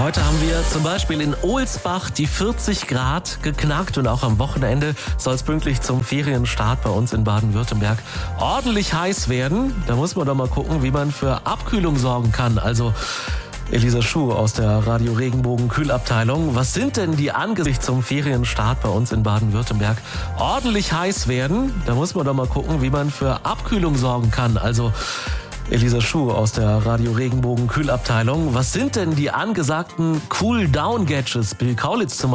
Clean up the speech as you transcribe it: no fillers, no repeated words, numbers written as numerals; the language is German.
Heute haben wir zum Beispiel in Ohlsbach die 40 Grad geknackt und auch am Wochenende soll es pünktlich zum Ferienstart bei uns in Baden-Württemberg ordentlich heiß werden. Da muss man doch mal gucken, wie man für Abkühlung sorgen kann. Also Elisa Schuh aus der Radio Regenbogen Kühlabteilung. Was sind denn die angesichts zum Ferienstart bei uns in Baden-Württemberg ordentlich heiß werden? Da muss man doch mal gucken, wie man für Abkühlung sorgen kann. Also Elisa Schuh aus der Radio Regenbogen Kühlabteilung. Was sind denn die angesagten Cool-Down-Gadgets? Bill Kaulitz zum